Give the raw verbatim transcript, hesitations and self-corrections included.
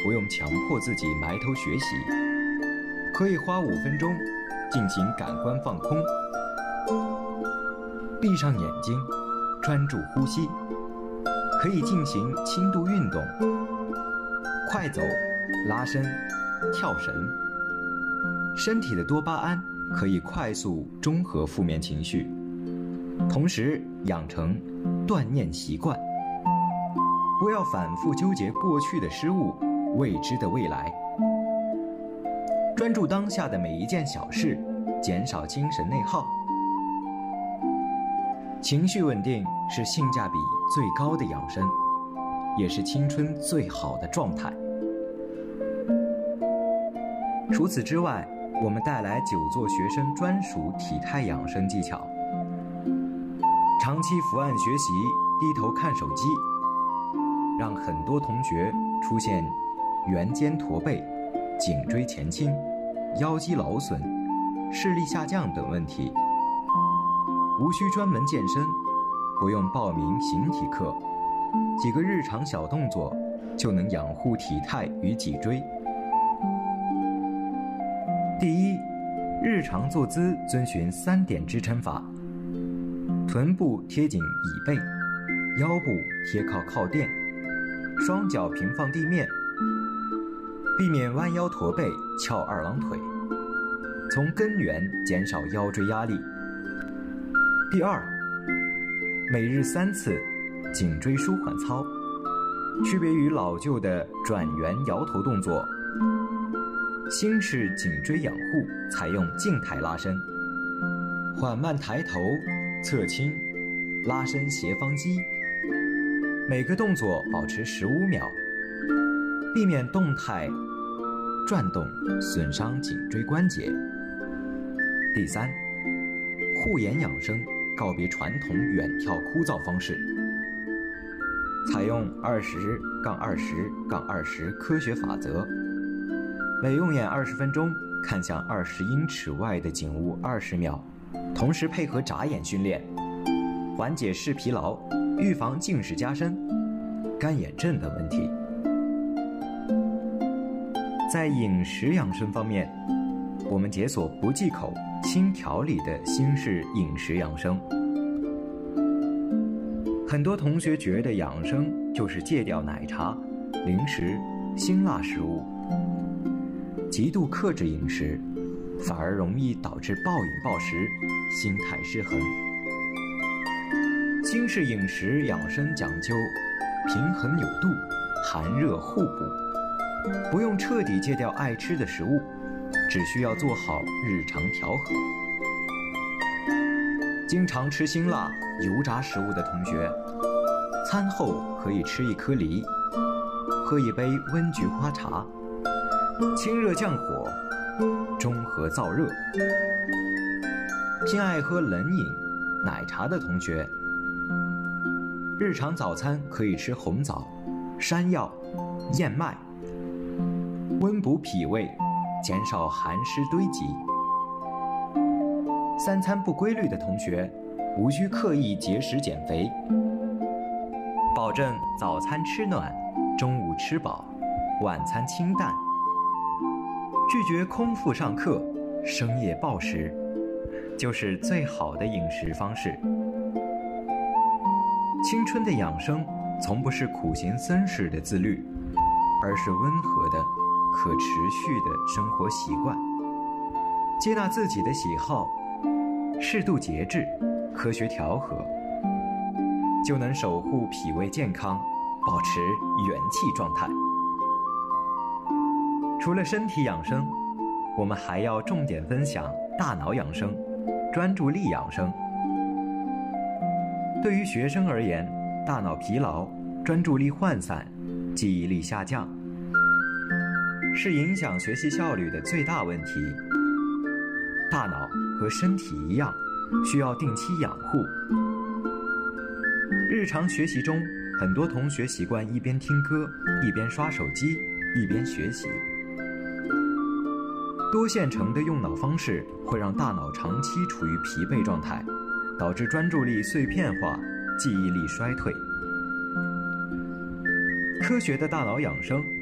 不用强迫自己埋头学习，可以花五分钟进行感官放空，闭上眼睛，专注呼吸，可以进行轻度运动，快走、拉伸、跳绳。身体的多巴胺可以快速中和负面情绪，同时养成锻炼习惯。不要反复纠结过去的失误，未知的未来。专注当下的每一件小事，减少精神内耗。情绪稳定是性价比最高的养生，也是青春最好的状态。除此之外，我们带来九座学生专属体态养生技巧。长期伏案学习，低头看手机，让很多同学出现圆肩驼背、颈椎前倾、腰肌劳损、视力下降等问题。无需专门健身，不用报名形体课，几个日常小动作就能养护体态与脊椎。第一，日常坐姿遵循三点支撑法：臀部贴紧椅背，腰部贴靠靠垫，双脚平放地面，避免弯腰驼背、翘二郎腿，从根源减少腰椎压力。第二，每日三次颈椎舒缓操，区别于老旧的转圆摇头动作，新式颈椎养护采用静态拉伸，缓慢抬头、侧倾、拉伸斜方肌，每个动作保持十五秒，避免动态转动损伤颈椎关节。第三，护眼养生，告别传统远眺枯燥方式，采用二十杠二十杠二十科学法则，每用眼二十分钟，看向二十英尺外的景物二十秒，同时配合眨眼训练，缓解视疲劳，预防近视加深、干眼症等问题。在饮食养生方面，我们解锁不忌口、轻调理的新式饮食养生。很多同学觉得养生就是戒掉奶茶、零食、辛辣食物，极度克制饮食，反而容易导致暴饮暴食、心态失衡。新式饮食养生讲究平衡有度、寒热互补，不用彻底戒掉爱吃的食物，只需要做好日常调和。经常吃辛辣、油炸食物的同学，餐后可以吃一颗梨，喝一杯温菊花茶，清热降火，中和燥热。偏爱喝冷饮、奶茶的同学，日常早餐可以吃红枣、山药、燕麦，温补脾胃，减少寒湿堆积。三餐不规律的同学，无需刻意节食减肥，保证早餐吃暖，中午吃饱，晚餐清淡，拒绝空腹上课、深夜暴食，就是最好的饮食方式。青春的养生从不是苦行僧式的自律，而是温和的、可持续的生活习惯。接纳自己的喜好，适度节制，科学调和，就能守护脾胃健康，保持元气状态。除了身体养生，我们还要重点分享大脑养生、专注力养生。对于学生而言，大脑疲劳、专注力涣散、记忆力下降，是影响学习效率的最大问题。大脑和身体一样，需要定期养护。日常学习中，很多同学习惯一边听歌，一边刷手机，一边学习。多线程的用脑方式会让大脑长期处于疲惫状态，导致专注力碎片化，记忆力衰退。科学的大脑养生